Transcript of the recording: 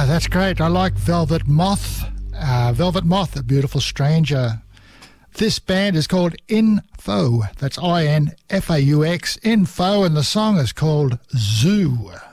That's great. I like Velvet Moth. Velvet Moth, A Beautiful Stranger. This band is called Info. That's INFAUX, Info, and the song is called Zoo.